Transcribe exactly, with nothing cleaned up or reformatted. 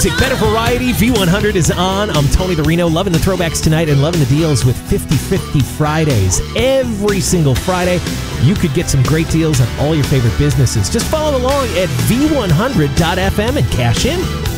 music, better variety. V one hundred is on. I'm Tony the Reno, loving the throwbacks tonight and loving the deals with fifty fifty Fridays. Every single Friday, you could get some great deals on all your favorite businesses. Just follow along at V one hundred dot F M and cash in.